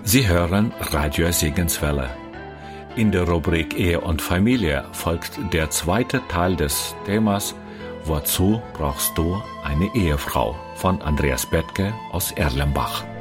Sie hören Radio Segenswelle. In der Rubrik Ehe und Familie folgt der zweite Teil des Themas Wozu brauchst du eine Ehefrau von Andreas Bethke aus Erlenbach.